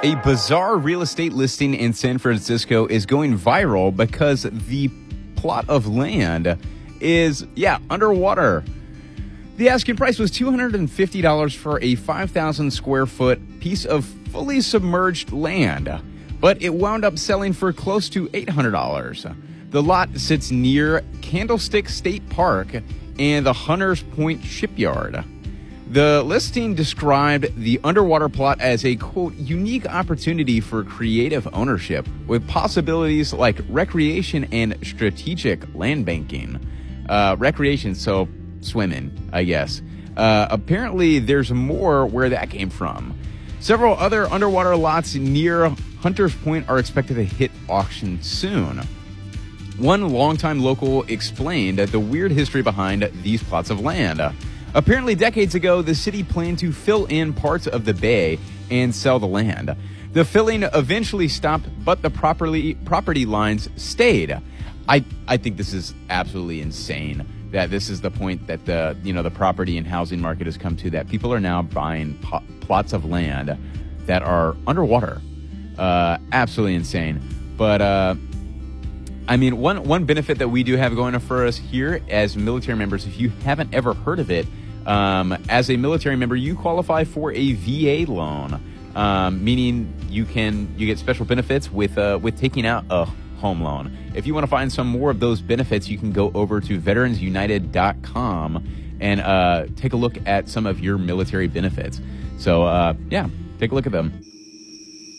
A bizarre real estate listing in San Francisco is going viral because the plot of land is, underwater. The asking price was $250 for a 5,000 square foot piece of fully submerged land, but it wound up selling for close to $800. The lot sits near Candlestick State Park and the Hunters Point Shipyard. The listing described the underwater plot as a, quote, unique opportunity for creative ownership with possibilities like recreation and strategic land banking. Recreation, so swimming, I guess. Apparently, there's more where that came from. Several other underwater lots near Hunters Point are expected to hit auction soon. One longtime local explained the weird history behind these plots of land. Apparently, decades ago, the city planned to fill in parts of the bay and sell the land. The filling eventually stopped, but the property lines stayed. I think this is absolutely insane that this is the point that the property and housing market has come to, that people are now buying plots of land that are underwater. Absolutely insane. But one benefit that we do have going for us here as military members, if you haven't ever heard of it, as a military member, you qualify for a VA loan, meaning you get special benefits with taking out a home loan. If you want to find some more of those benefits, you can go over to veteransunited.com and take a look at some of your military benefits. So, take a look at them.